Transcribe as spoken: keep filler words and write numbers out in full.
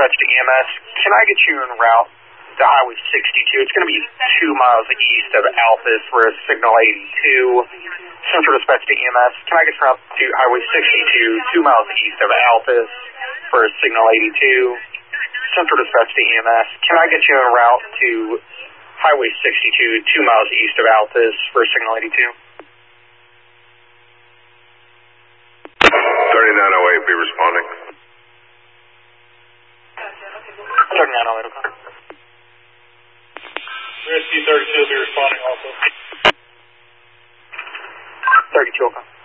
dispatch to E M S. Can I get you en route to Highway sixty-two? It's going to be two miles east of Alpha for signal eighty-two. Central dispatch to E M S. Can I get you en route to Highway sixty-two, two miles east of Alpha for signal eighty-two? Central dispatch to E M S. Can I get you en route to Highway sixty-two, two miles east of Alpha for signal eighty-two? thirty-nine oh eight, be responding. thirty-nine oh eight, okay. Rescue thirty-two will be responding also. thirty-two, okay.